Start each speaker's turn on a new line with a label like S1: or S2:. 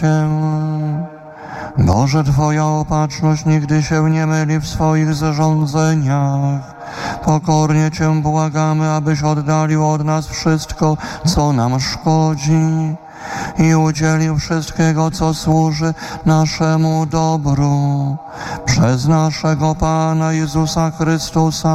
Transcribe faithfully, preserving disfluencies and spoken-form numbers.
S1: Boże, Twoja opatrzność nigdy się nie myli w swoich zarządzeniach. Pokornie Cię błagamy, abyś oddalił od nas wszystko, co nam szkodzi i udzielił wszystkiego, co służy naszemu dobru. Przez naszego Pana Jezusa Chrystusa,